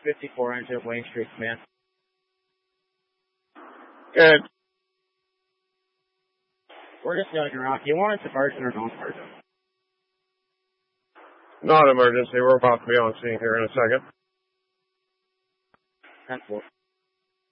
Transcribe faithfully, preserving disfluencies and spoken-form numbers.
fifty-four engine, Wayne Street, command. Good. We're just going to rock. You want it to emergency or no emergency? Not emergency. We're about to be on scene here in a second. ten four.